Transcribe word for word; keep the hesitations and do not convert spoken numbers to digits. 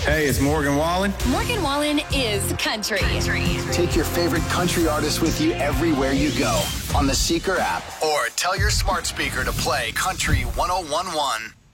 Hey, it's Morgan Wallen. Morgan Wallen is country. country. Take your favorite country artist with you everywhere you go on the Seeker app, or tell your smart speaker to play Country one oh one one.